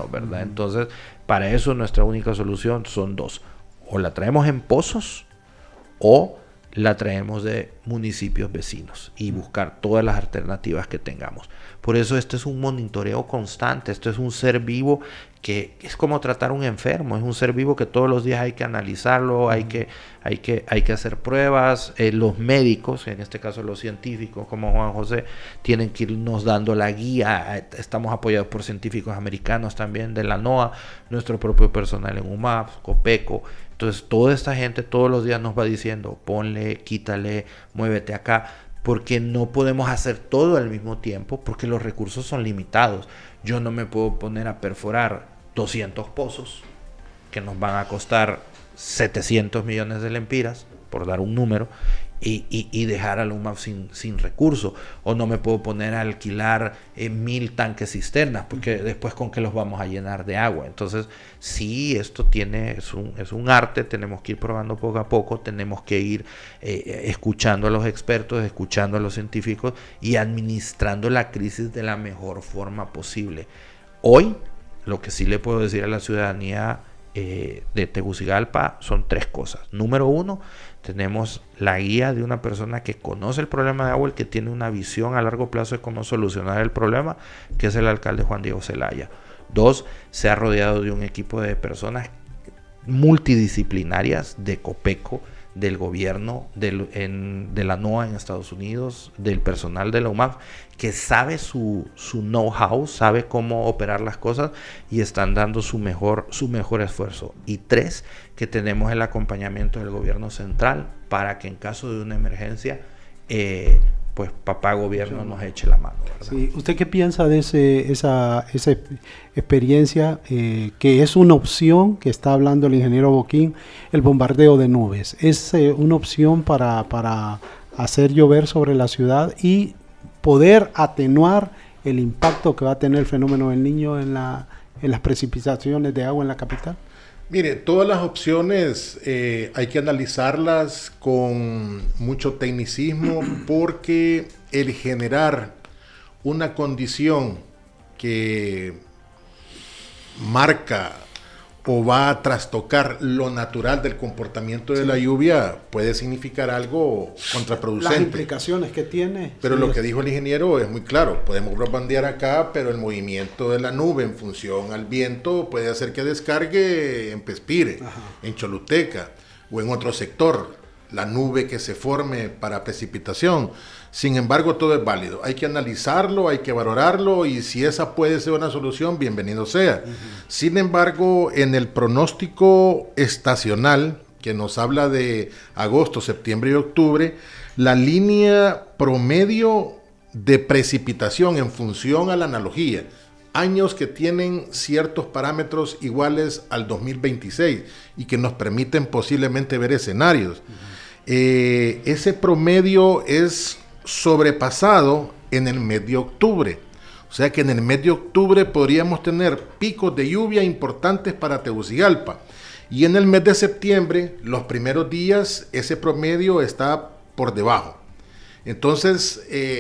menos, ¿verdad? Entonces, para eso nuestra única solución son dos. O la traemos en pozos o la traemos de municipios vecinos y buscar todas las alternativas que tengamos. Por eso este es un monitoreo constante, esto es un ser vivo que es como tratar a un enfermo, es un ser vivo que todos los días hay que analizarlo, hay que hacer pruebas, los médicos, en este caso los científicos como Juan José, tienen que irnos dando la guía, estamos apoyados por científicos americanos también de la NOAA, nuestro propio personal en UMAP, Copeco. Entonces toda esta gente todos los días nos va diciendo, ponle, quítale, muévete acá, porque no podemos hacer todo al mismo tiempo, porque los recursos son limitados. Yo no me puedo poner a perforar 200 pozos, que nos van a costar 700 millones de lempiras, por dar un número, y dejar al UMAP sin recursos. O no me puedo poner a alquilar 1000 tanques cisternas, porque después con qué los vamos a llenar de agua. Entonces sí, esto es un arte, tenemos que ir probando poco a poco, tenemos que ir escuchando a los expertos, escuchando a los científicos y administrando la crisis de la mejor forma posible. Hoy lo que sí le puedo decir a la ciudadanía de Tegucigalpa son 3 cosas. Número 1, tenemos la guía de una persona que conoce el problema de agua, el que tiene una visión a largo plazo de cómo solucionar el problema, que es el alcalde Juan Diego Zelaya. 2, se ha rodeado de un equipo de personas multidisciplinarias de Copeco, del gobierno, de la NOAA en Estados Unidos, del personal de la UMAP, que sabe su know-how, sabe cómo operar las cosas y están dando su mejor esfuerzo. Y 3, que tenemos el acompañamiento del gobierno central para que en caso de una emergencia, pues papá gobierno nos eche la mano, ¿verdad? Sí. ¿Usted qué piensa de esa experiencia que es una opción que está hablando el ingeniero Boquín, el bombardeo de nubes? ¿Es una opción para hacer llover sobre la ciudad y poder atenuar el impacto que va a tener el fenómeno del Niño en las precipitaciones de agua en la capital? Mire, todas las opciones hay que analizarlas con mucho tecnicismo porque el generar una condición que marca o va a trastocar lo natural del comportamiento de la lluvia puede significar algo contraproducente. Las implicaciones que tiene. Pero lo que dijo el ingeniero es muy claro. Podemos bandear acá, pero el movimiento de la nube en función al viento puede hacer que descargue en Pespire, en Choluteca o en otro sector. La nube que se forme para precipitación. Sin embargo, todo es válido. Hay que analizarlo, hay que valorarlo y si esa puede ser una solución, bienvenido sea. Sin embargo, en el pronóstico estacional, que nos habla de agosto, septiembre y octubre, la línea promedio de precipitación en función a la analogía, años que tienen ciertos parámetros iguales al 2026 y que nos permiten posiblemente ver escenarios. Ese promedio es sobrepasado en el mes de octubre. O sea que en el mes de octubre podríamos tener picos de lluvia importantes para Tegucigalpa. Y en el mes de septiembre, los primeros días, ese promedio está por debajo. Entonces,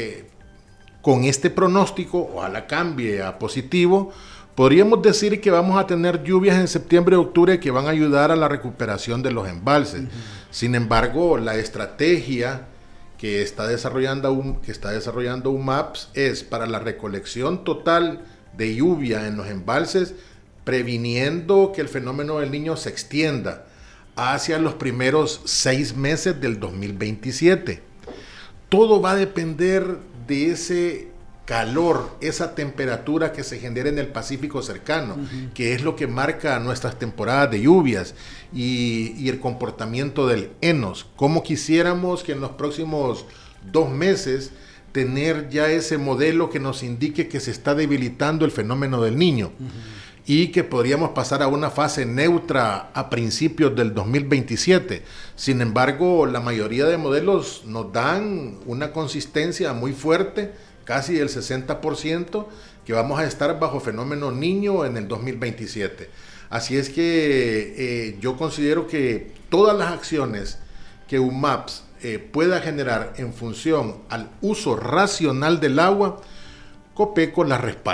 con este pronóstico, ojalá cambie a positivo, podríamos decir que vamos a tener lluvias en septiembre y octubre que van a ayudar a la recuperación de los embalses. Sin embargo, la estrategia que está desarrollando UMAPS es para la recolección total de lluvia en los embalses, previniendo que el fenómeno del Niño se extienda hacia los primeros 6 meses del 2027. Todo va a depender de ese calor, esa temperatura que se genera en el Pacífico cercano, que es lo que marca nuestras temporadas de lluvias y el comportamiento del ENOS. Como quisiéramos que en los próximos 2 meses tener ya ese modelo que nos indique que se está debilitando el fenómeno del Niño y que podríamos pasar a una fase neutra a principios del 2027. Sin embargo, la mayoría de modelos nos dan una consistencia muy fuerte, casi del 60%, que vamos a estar bajo fenómeno Niño en el 2027. Así es que yo considero que todas las acciones que UMAPS pueda generar en función al uso racional del agua, Copeco las respalda,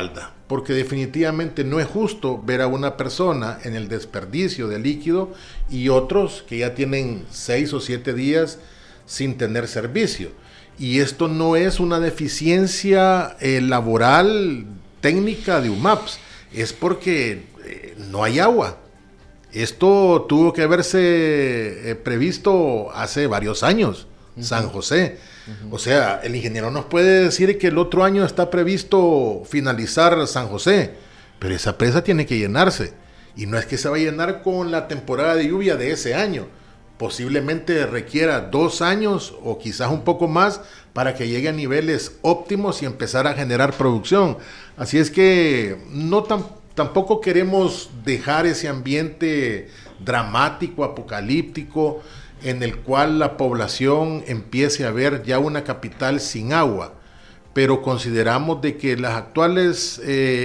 porque definitivamente no es justo ver a una persona en el desperdicio de líquido y otros que ya tienen 6 o 7 días sin tener servicio. Y esto no es una deficiencia laboral técnica de UMAPS, es porque no hay agua. Esto tuvo que haberse previsto hace varios años, San José. O sea, el ingeniero nos puede decir que el otro año está previsto finalizar San José, pero esa presa tiene que llenarse. Y no es que se va a llenar con la temporada de lluvia de ese año. Posiblemente requiera 2 años o quizás un poco más para que llegue a niveles óptimos y empezar a generar producción. Así es que tampoco queremos dejar ese ambiente dramático, apocalíptico, en el cual la población empiece a ver ya una capital sin agua, pero consideramos de que las actuales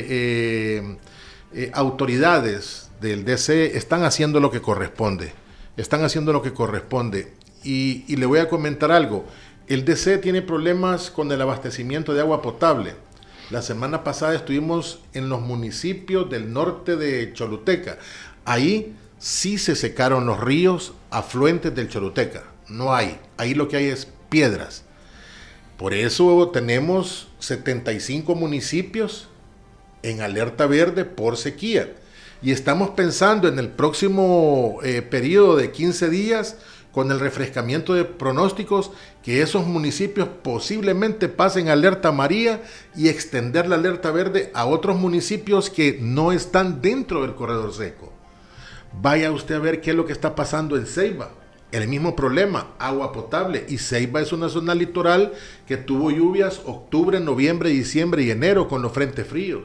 autoridades del DC están haciendo lo que corresponde, y le voy a comentar algo. El DC tiene problemas con el abastecimiento de agua potable. La semana pasada estuvimos en los municipios del norte de Choluteca. Ahí sí se secaron los ríos afluentes del Choluteca. No hay. Ahí lo que hay es piedras. Por eso tenemos 75 municipios en alerta verde por sequía. Y estamos pensando en el próximo periodo de 15 días, con el refrescamiento de pronósticos, que esos municipios posiblemente pasen a alerta amarilla y extender la alerta verde a otros municipios que no están dentro del corredor seco. Vaya usted a ver qué es lo que está pasando en Ceiba. El mismo problema, agua potable. Y Ceiba es una zona litoral que tuvo lluvias octubre, noviembre, diciembre y enero con los frentes fríos.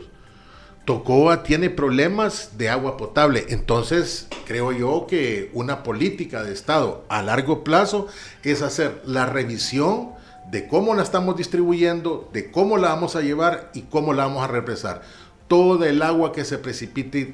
Tocoa tiene problemas de agua potable. Entonces, creo yo que una política de Estado a largo plazo es hacer la revisión de cómo la estamos distribuyendo, de cómo la vamos a llevar y cómo la vamos a represar. Todo el agua que se precipite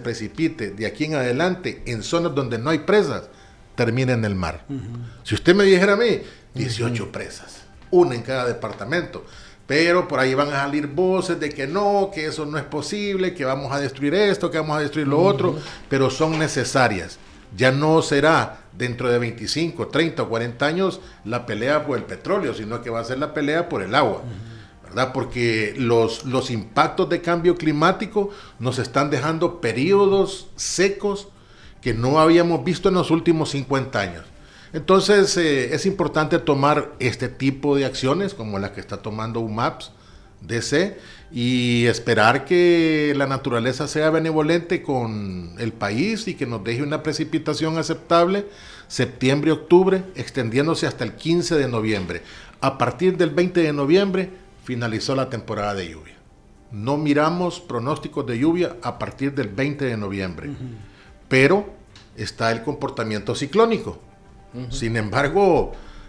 de aquí en adelante en zonas donde no hay presas, termina en el mar. Si usted me dijera a mí, 18 presas, una en cada departamento. Pero por ahí van a salir voces de que no, que eso no es posible, que vamos a destruir esto, que vamos a destruir lo otro, pero son necesarias. Ya no será dentro de 25, 30 o 40 años la pelea por el petróleo, sino que va a ser la pelea por el agua, ¿verdad? Porque los impactos de cambio climático nos están dejando periodos secos que no habíamos visto en los últimos 50 años. Entonces es importante tomar este tipo de acciones como la que está tomando UMAPS DC y esperar que la naturaleza sea benevolente con el país y que nos deje una precipitación aceptable septiembre, octubre, extendiéndose hasta el 15 de noviembre. A partir del 20 de noviembre finalizó la temporada de lluvia. No miramos pronósticos de lluvia a partir del 20 de noviembre, pero está el comportamiento ciclónico. Sin embargo,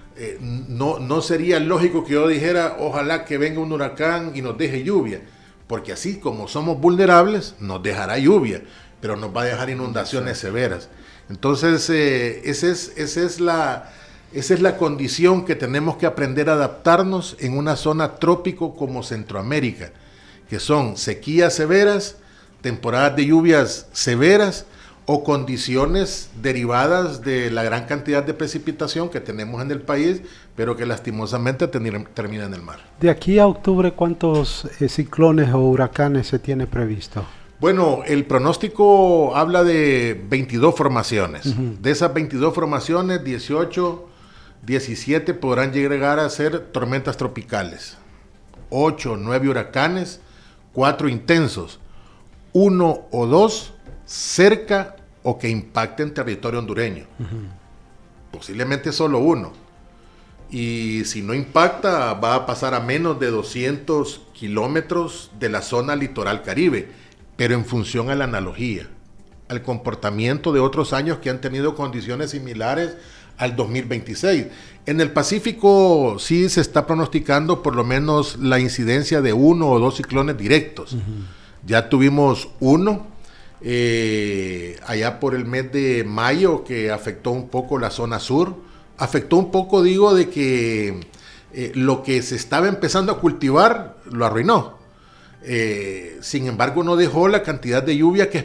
no sería lógico que yo dijera, ojalá que venga un huracán y nos deje lluvia, porque así como somos vulnerables, nos dejará lluvia, pero nos va a dejar inundaciones severas. Entonces, esa es la condición que tenemos que aprender a adaptarnos en una zona trópico como Centroamérica, que son sequías severas, temporadas de lluvias severas, o condiciones derivadas de la gran cantidad de precipitación que tenemos en el país, pero que lastimosamente termina en el mar. De aquí a octubre, ¿cuántos ciclones o huracanes se tiene previsto? Bueno, el pronóstico habla de 22 formaciones. De esas 22 formaciones, 18, 17 podrán llegar a ser tormentas tropicales. 8, 9 huracanes, 4 intensos, 1 o 2 cerca o que impacten territorio hondureño. Posiblemente solo 1. Y si no impacta, va a pasar a menos de 200 kilómetros de la zona litoral caribe, pero en función a la analogía, al comportamiento de otros años que han tenido condiciones similares al 2026. En el Pacífico sí se está pronosticando por lo menos la incidencia de 1 o 2 ciclones directos. Ya tuvimos uno allá por el mes de mayo que afectó un poco la zona sur, afectó un poco, digo, de que lo que se estaba empezando a cultivar lo arruinó. Sin embargo, no dejó la cantidad de lluvia que